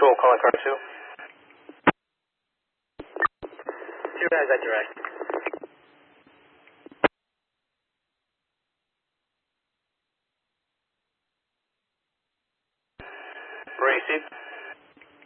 Patrol, calling car 2. 2 guys at direct. Received.